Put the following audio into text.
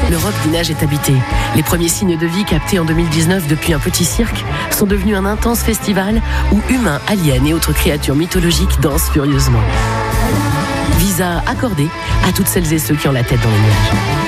L'Europe des neiges est habitée. Les premiers signes de vie captés en 2019 depuis un petit cirque sont devenus un intense festival où humains, aliens et autres créatures mythologiques dansent furieusement. Visa accordé à toutes celles et ceux qui ont la tête dans les nuages.